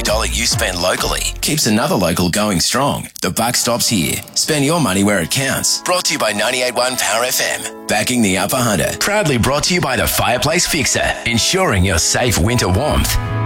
every dollar you spend locally keeps another local going strong. The buck stops here. Spend your money where it counts. Brought to you by 98.1 Power FM. Backing the Upper Hunter. Proudly brought to you by the Fireplace Fixer. Ensuring your safe winter warmth.